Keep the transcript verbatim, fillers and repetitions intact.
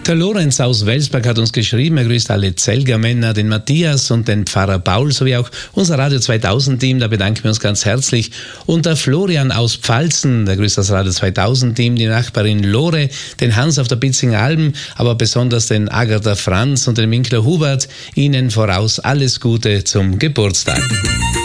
Der Lorenz aus Welsberg hat uns geschrieben, er grüßt alle Zelgermänner, den Matthias und den Pfarrer Paul sowie auch unser Radio zweitausend Team, da bedanken wir uns ganz herzlich. Und der Florian aus Pfalzen, der grüßt das Radio zweitausend Team, die Nachbarin Lore, den Hans auf der Bitzinger Alm, aber besonders den Agatha Franz und den Winkler Hubert. Ihnen voraus alles Gute zum Geburtstag.